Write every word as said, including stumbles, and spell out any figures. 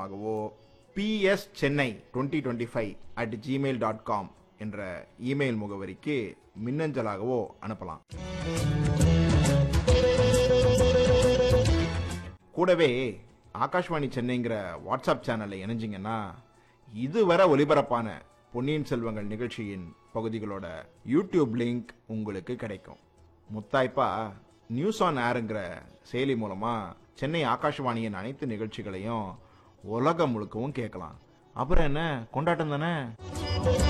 மூலமாகவோ PS Chennai twenty twenty five at Gmail dot com என்ற email முகவரிக்கு மின்னஞ்சலாகவோ அனுப்பலாம். கூடவே ஆகாஷ்வாணி சென்னைங்கிற வாட்ஸ்அப் சேனல்ல இணைஞ்சிங்கன்னா இதுவரை ஒலிபரப்பான பொன்னியின் செல்வங்கள் நிகழ்ச்சியின் பகுதிகளோட யூடியூப் லிங்க் உங்களுக்கு கிடைக்கும். முத்தாய்ப்பா நியூஸ் ஆன் ஏருங்கிற செயலி மூலமா சென்னை ஆகாஷ்வாணியின் அனைத்து நிகழ்ச்சிகளையும் உலகம் முழுக்கவும் கேட்கலாம். அப்புறம் என்ன, கொண்டாட்டம் தானே.